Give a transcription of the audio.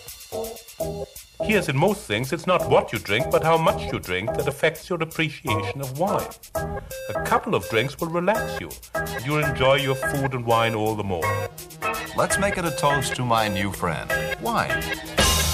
Here's in most things, it's not what you drink, but how much you drink that affects your appreciation of wine. A couple of drinks will relax you, and you'll enjoy your food and wine all the more. Let's make it a toast to my new friend, wine.